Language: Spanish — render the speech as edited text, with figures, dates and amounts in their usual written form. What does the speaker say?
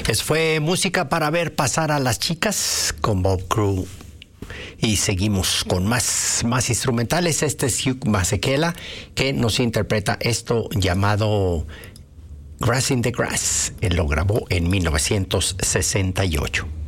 Eso fue música para ver pasar a las chicas con Bob Crew. Y seguimos con más instrumentales. Este es Hugh Masekela, que nos interpreta esto llamado Grass in the Grass. Él lo grabó en 1968.